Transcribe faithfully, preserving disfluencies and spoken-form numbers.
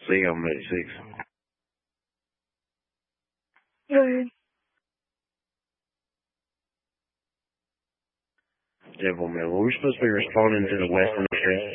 See you on eighty-six. Okay. Devil man, were we supposed to be responding to the Western Express?